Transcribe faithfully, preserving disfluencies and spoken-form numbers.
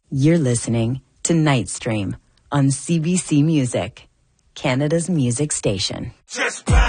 You're listening to Nightstream on C B C Music, Canada's music station. Just